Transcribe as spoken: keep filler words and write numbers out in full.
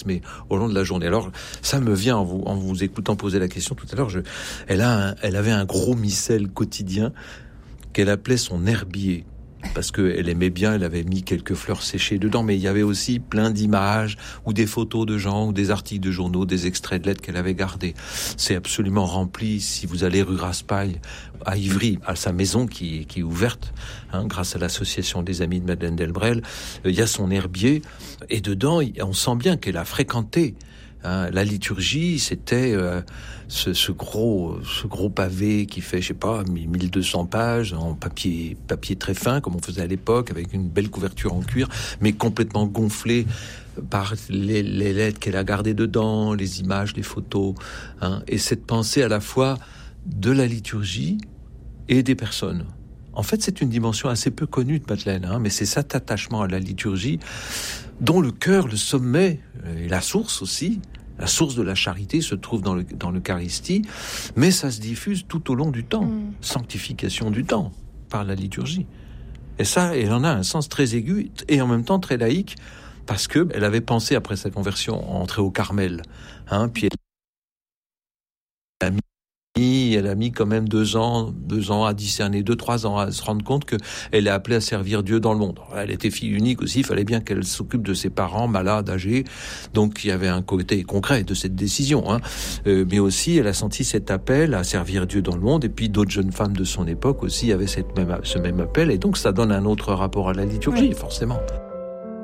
mais au long de la journée. Alors, ça me vient en vous, en vous écoutant poser la question tout à l'heure. Je, elle, a un, elle avait un gros missel quotidien qu'elle appelait son herbier. Parce qu'elle aimait bien, elle avait mis quelques fleurs séchées dedans, mais il y avait aussi plein d'images, ou des photos de gens, ou des articles de journaux, des extraits de lettres qu'elle avait gardés. C'est absolument rempli. Si vous allez rue Raspail, à Ivry, à sa maison qui, qui est ouverte, hein, grâce à l'association des Amis de Madeleine Delbrel, il y a son herbier, et dedans, on sent bien qu'elle a fréquenté. Hein, la liturgie, c'était euh, ce, ce gros, ce gros pavé qui fait, je sais pas, mille deux cents pages en papier, papier très fin, comme on faisait à l'époque, avec une belle couverture en cuir, mais complètement gonflé par les, les lettres qu'elle a gardées dedans, les images, les photos, hein, et cette pensée à la fois de la liturgie et des personnes. En fait, c'est une dimension assez peu connue de Madeleine, hein, mais c'est cet attachement à la liturgie dont le cœur, le sommet, et la source aussi, la source de la charité se trouve dans, le, dans l'Eucharistie, mais ça se diffuse tout au long du temps, mmh. sanctification du temps, par la liturgie. Et ça, elle en a un sens très aigu, et en même temps très laïque, parce qu'elle avait pensé, après sa conversion, entrer au Carmel, hein, puis elle a mis Elle a mis quand même deux ans, deux ans à discerner, deux, trois ans à se rendre compte qu'elle est appelée à servir Dieu dans le monde. Elle était fille unique aussi, il fallait bien qu'elle s'occupe de ses parents malades, âgés. Donc il y avait un côté concret de cette décision. Hein. Euh, mais aussi, elle a senti cet appel à servir Dieu dans le monde. Et puis d'autres jeunes femmes de son époque aussi avaient cette même, ce même appel. Et donc ça donne un autre rapport à la liturgie, oui. forcément.